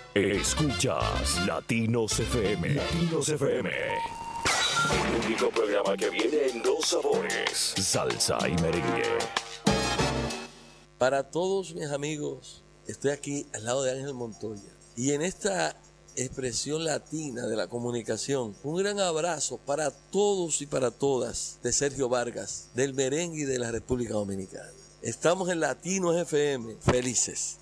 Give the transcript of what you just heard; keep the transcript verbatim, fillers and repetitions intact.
Escuchas Latinos F M. Latinos F M. El único programa que viene en dos sabores: salsa y merengue. Para todos mis amigos, estoy aquí al lado de Ángel Montoya. Y en esta expresión latina de la comunicación, un gran abrazo para todos y para todas de Sergio Vargas, del merengue y de la República Dominicana. Estamos en Latinos F M, felices.